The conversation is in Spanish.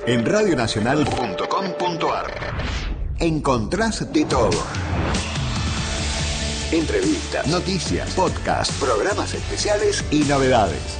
En radionacional.com.ar encontrás de todo. Entrevistas, noticias, podcasts, programas especiales y novedades.